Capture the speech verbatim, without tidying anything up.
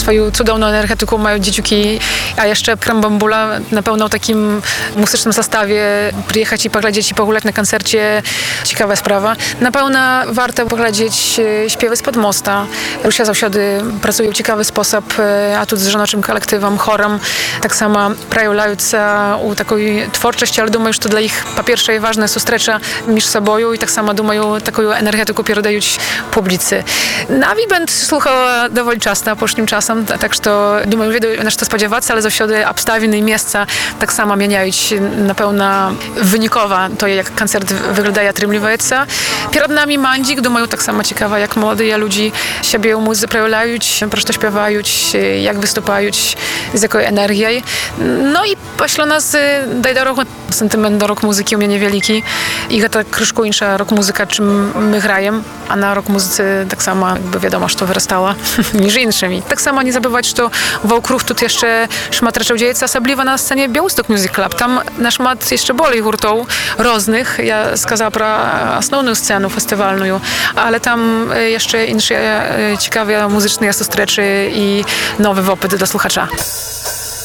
swoją cudowną energetyką mają dzieciuki, a jeszcze Krambambula na pełno takim muzycznym zestawie przyjechać i poglądać i pogulać na koncercie. Ciekawa sprawa. Na pewno warto poglądać śpiewy spod mosta. Rusia zawsiady pracuje w ciekawy sposób, a tu z żonaczym kolektywem, chorem, tak samo prajulająca u takiej twórczości, ale думаю, że dla ich po pierwsze ważne sustrecza między sobą i tak samo думаю, taką energetykę передають publicy. Nawi będę słuchała dowoli często, poszłym czasem, tak że думаю, wiedzą na co spodziewać, ale zawsze obstawiny i miejsca tak samo zmieniają na pewno wynikowo to, jak koncert wygląda i отрымливается. Перед nami Mandzik, думаю, tak samo ciekawa, jak młodzi ludzie siebie u muzyki przejawiają, prosto śpiewają, jak występują, z jaką energią. No i pośle nas daj do roku, sentyment do rock muzyki u mnie niewielki i to troszkę insza rock muzyka, czym my grajemy, a na rock muzyce tak samo jakby wiadomo, że to wyrastała niż inszymi. Tak samo nie zabywać, że wokół tu jeszcze szmat raczej dzieje, osobliwa na scenie Białystok Music Club. Tam nasz mat jeszcze boli hurtów różnych. Ja skazała pro основną scenę festiwalną, ale tam jeszcze inne ciekawe muzyczne zastreczy i nowy opyt dla słuchacza.